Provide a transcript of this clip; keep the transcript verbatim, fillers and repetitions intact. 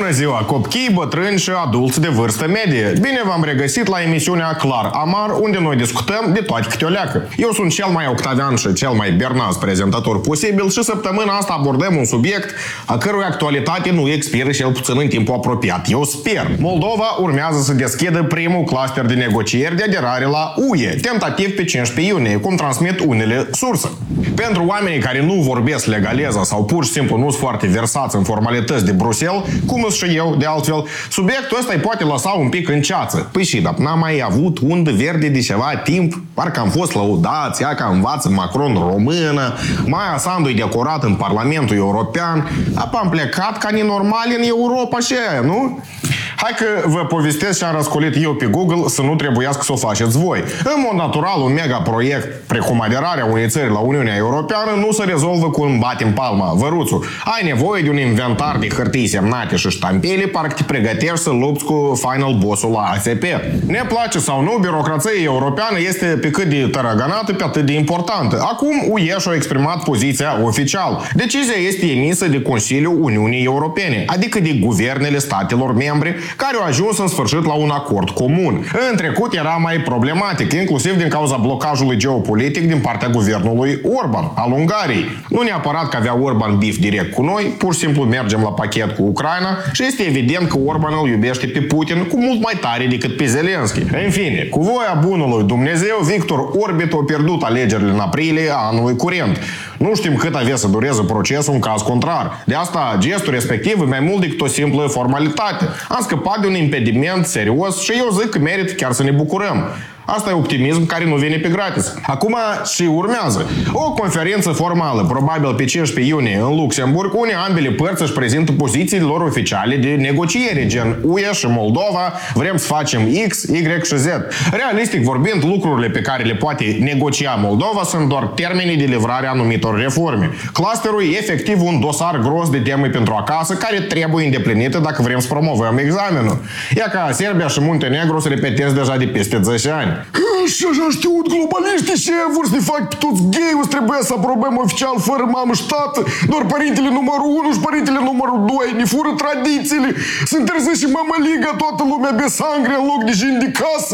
Bună ziua, copii, bătrâni și adulți de vârstă medie! Bine v-am regăsit la emisiunea Clar Amar, unde noi discutăm de toate câte o leacă. Eu sunt cel mai octavian și cel mai bernaz prezentator posibil și săptămâna asta abordăm un subiect a cărui actualitate nu expiră cel puțin în timpul apropiat. Eu sper. Moldova urmează să deschidă primul cluster de negocieri de aderare la U E, tentativ pe cincisprezece iunie, cum transmit unele surse. Pentru oamenii care nu vorbesc legaleza sau pur și simplu nu sunt foarte versați în formalități de Bruxelles, cum sunt și eu, de altfel, subiectul ăsta îi poate lăsa un pic în ceață. Păi și, dar n-am mai avut undă verde de ceva timp, parcă am fost lăudați, ea că învață Macron română, Maia Sandu e decorat în Parlamentul European, apă am plecat ca nenormali în Europa și aia, nu? Hai că vă povestesc și am răscolit eu pe Google să nu trebuiască să o faceți voi. În mod natural, un mega proiect precum aderarea unei țări la Uniunea Europeană nu se rezolvă cu un bat în palma. Văruțu, ai nevoie de un inventar de hârtii semnate și ștampele, parcă te pregătești să lupți cu final boss-ul la A S P. Ne place sau nu, birocrația europeană este pe cât de tărăgănată, pe atât de importantă. Acum U E și-a exprimat poziția oficial. Decizia este emisă de Consiliul Uniunii Europene, adică de guvernele statelor membre, care au ajuns în sfârșit la un acord comun. În trecut era mai problematic, inclusiv din cauza blocajului geopolitic din partea guvernului Orban, al Ungariei. Nu neapărat că avea Orban bif direct cu noi, pur și simplu mergem la pachet cu Ucraina și este evident că Orban îl iubește pe Putin cu mult mai tare decât pe Zelenski. În fine, cu voia bunului Dumnezeu, Victor Orbit a pierdut alegerile în aprilie a anului curent. Nu știm cât avea să dureze procesul în caz contrar. De asta, gestul respectiv e mai mult decât o simplă formalitate. Am scăpat de un impediment serios și eu zic că merită chiar să ne bucurăm. Asta e optimism care nu vine pe gratis. Acum și urmează. O conferință formală, probabil pe cincisprezece iunie, în Luxemburg, unde ambele părți își prezintă pozițiile lor oficiale de negociere, gen U E și Moldova, vrem să facem X, Y și Z. Realistic vorbind, lucrurile pe care le poate negocia Moldova sunt doar termenii de livrare a anumitor reforme. Clusterul e efectiv un dosar gros de teme pentru acasă care trebuie îndeplinită dacă vrem să promovăm examenul. Ia ca Serbia și Muntenegru se repetezi deja de peste zece ani. Și așa știut globaliștii și vor să ne fac pe toți gay, o să trebuie să aprobăm oficial fără mamă și tată, doar părintele numărul unu și părintele numărul doi, ne fură tradițiile, să întârzi și mămăliga, toată lumea be sangre în loc de jin de casă.